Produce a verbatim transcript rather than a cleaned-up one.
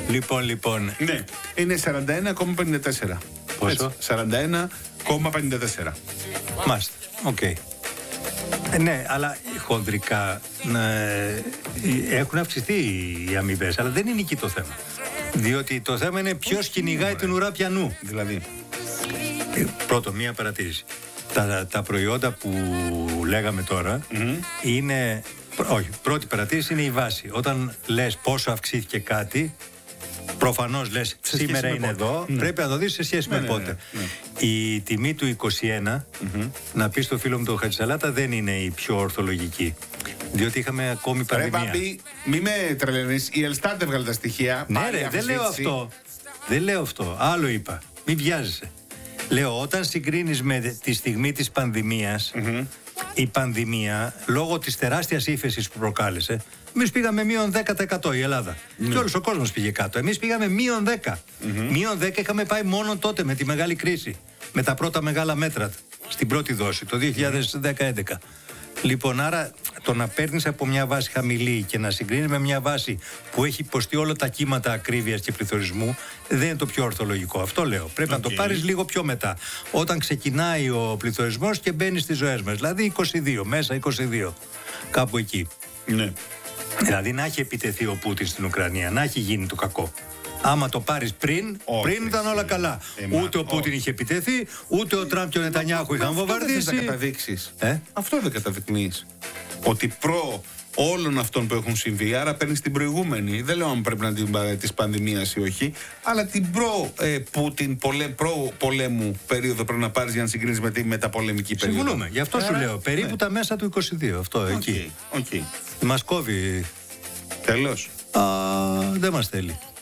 Λοιπόν, λοιπόν. Ναι, είναι σαράντα ένα κόμμα πενήντα τέσσερα. Πόσο? σαράντα ένα κόμμα πενήντα τέσσερα. Μάλιστα. Οκ. Okay. Ε, ναι, αλλά χονδρικά ε, έχουν αυξηθεί οι αμοιβές, αλλά δεν είναι εκεί το θέμα. Διότι το θέμα είναι ποιος κυνηγάει την ουρά πιανού. Δηλαδή. Ε, πρώτο, μία παρατήρηση. Τα, τα προϊόντα που λέγαμε τώρα mm-hmm. είναι. Όχι, πρώτη παρατήρηση είναι η βάση. Όταν λες πόσο αυξήθηκε κάτι, προφανώς λες σήμερα είναι πότε. Εδώ, ναι. Πρέπει να το δεις σε σχέση ναι, με ναι, πότε. Ναι, ναι. Η τιμή του είκοσι ένα, mm-hmm. να πει στο φίλο μου τον Χατζησαλάτα, δεν είναι η πιο ορθολογική. Διότι είχαμε ακόμη πανδημία. Ρε Μπάμπη, μη με τρελαίνεις, η Ελστάτ έβγαλε τα στοιχεία. Ναι ρε, δεν λέω αυτό. Δεν λέω αυτό, άλλο είπα. Μην βιάζεσαι. Λέω, όταν συγκρίνεις με τη στιγμή της πανδημίας, mm-hmm. η πανδημία, λόγω της τεράστιας ύφεσης που προκάλεσε, εμείς πήγαμε μείον δέκα τοις εκατό η Ελλάδα. Mm. Και όλος ο κόσμος πήγε κάτω. Εμείς πήγαμε μείον δέκα. Mm-hmm. Μείον δέκα είχαμε πάει μόνο τότε με τη μεγάλη κρίση. Με τα πρώτα μεγάλα μέτρα στην πρώτη δόση, το δύο χιλιάδες δέκα έντεκα. Λοιπόν, άρα το να παίρνεις από μια βάση χαμηλή και να συγκρίνεις με μια βάση που έχει υποστεί όλα τα κύματα ακρίβειας και πληθωρισμού, δεν είναι το πιο ορθολογικό. Αυτό λέω. Πρέπει okay. να το πάρεις λίγο πιο μετά. Όταν ξεκινάει ο πληθωρισμός και μπαίνει στις ζωές μας. Δηλαδή είκοσι δύο, μέσα είκοσι δύο. Κάπου εκεί. Ναι. Δηλαδή να έχει επιτεθεί ο Πούτιν στην Ουκρανία, να έχει γίνει το κακό. Άμα το πάρεις πριν, όχι, πριν ήταν όλα καλά. Έμα, ούτε ο Πούτιν όχι. είχε επιτεθεί, ούτε ο Τραμπ και ο Νετανιάχου είχαν βομβαρδίσει. Αυτό δεν καταδείξεις. Ε? Αυτό δεν καταδεικνύεις. Ότι προ όλων αυτών που έχουν συμβεί, άρα παίρνεις την προηγούμενη. Δεν λέω αν πρέπει να την της πανδημίας ή όχι, αλλά την προ-Πούτιν, ε, πολέ, προ-πολέμου περίοδο πρέπει να πάρεις για να συγκρίνεις με τη μεταπολεμική περίοδο. Συμφωνούμε. Γι' αυτό άρα, σου λέω. Περίπου ναι. τα μέσα του είκοσι δύο. Αυτό okay, εκεί. Okay. Μας κόβει. Τέλος. Α, δεν μας θέλει.